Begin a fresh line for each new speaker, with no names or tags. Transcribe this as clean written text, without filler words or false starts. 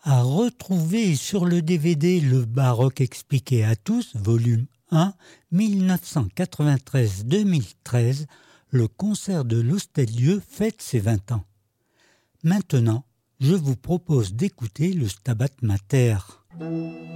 À retrouver sur le DVD Le baroque expliqué à tous, volume 1, 1993-2013, le concert de l'Hostel-Lieu fête ses 20 ans. Maintenant, je vous propose d'écouter le Stabat Mater.